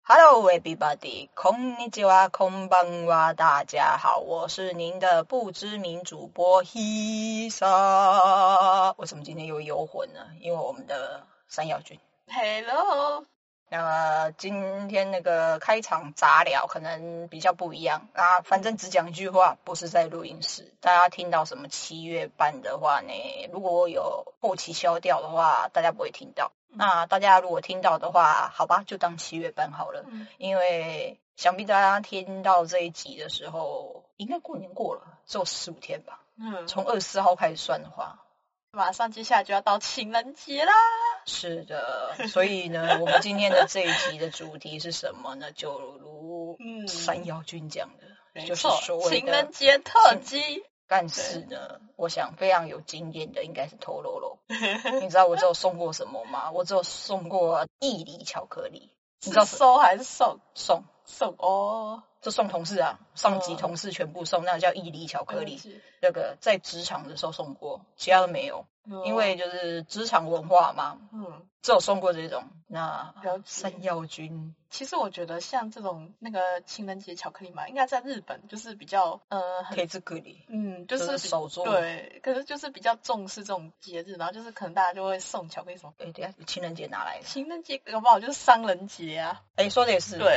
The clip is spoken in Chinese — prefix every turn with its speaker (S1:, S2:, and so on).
S1: Hello everybody， こんにちは、こんばんは，大家好，我是您的不知名主播 Hisa。为什么今天又游魂呢？因为我们的山药君。
S2: Hello，
S1: 那么今天那个开场杂聊可能比较不一样啊，反正只讲一句话，不是在录音室。大家听到什么7月半的话呢？如果有后期消掉的话，大家不会听到。那大家如果听到的话，好吧，就当7月半好了。因为想必大家听到这一集的时候，应该过年过了，只有15天吧。从24号开始算的话，
S2: 马上接下来就要到情人节啦。
S1: 是的，所以呢，我们今天的这一集的主题是什么呢？就如山药君讲的，就是所谓的
S2: 情人节特辑。
S1: 但是呢，我想非常有经验的应该是头肉肉。你知道我只有送过什么吗？我只有送过1厘巧克力。你知道
S2: 收还是送？
S1: 送
S2: 哦，
S1: 就送同事啊，上级同事全部送，那叫1厘巧克力。那个在职场的时候送过，其他都没有。因为就是职场文化嘛，只有送过这种。那山药君，
S2: 其实我觉得像这种那个情人节巧克力嘛，应该在日本就是比较
S1: 可以这个里，
S2: 就是
S1: 手做，
S2: 对，可是就是比较重视这种节日，然后就是可能大家就会送巧克力什么。
S1: 等一下情人节哪来的？
S2: 情人节搞不好就是商人节啊。
S1: 说的也是。
S2: 对，